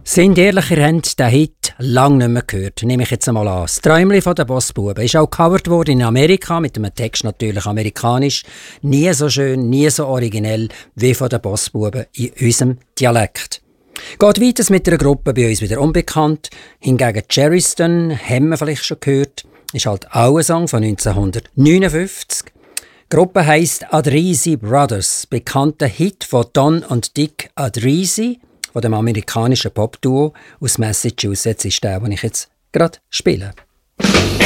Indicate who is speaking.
Speaker 1: Sind ehrlich, ihr habt den Hit lange nicht mehr gehört, nehme ich jetzt einmal an. Das Träumli von den Bossbuben ist auch gecovert worden in Amerika, mit einem Text natürlich amerikanisch. Nie so schön, nie so originell wie von den Bossbuben in unserem Dialekt. Geht weiter mit einer Gruppe bei uns wieder unbekannt. Hingegen Cherryston, haben wir vielleicht schon gehört, ist halt auch ein Song von 1959. Die Gruppe heisst Adrisi Brothers, bekannter Hit von Don und Dick Adrisi, von dem amerikanischen Popduo aus Massachusetts ist der, den ich jetzt gerade spiele.